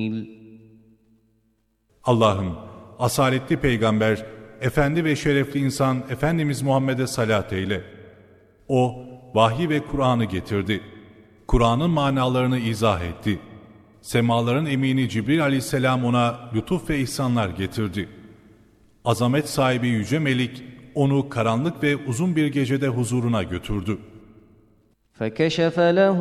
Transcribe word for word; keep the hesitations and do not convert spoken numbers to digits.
Allah'ım, asaletli peygamber, efendi ve şerefli insan Efendimiz Muhammed'e salat eyle. O, vahyi ve Kur'an'ı getirdi. Kur'an'ın manalarını izah etti. Semaların emini Cibril aleyhisselam ona lütuf ve ihsanlar getirdi. Azamet sahibi Yüce Melik, onu karanlık ve uzun bir gecede huzuruna götürdü. فَكَشَفَ لَهُ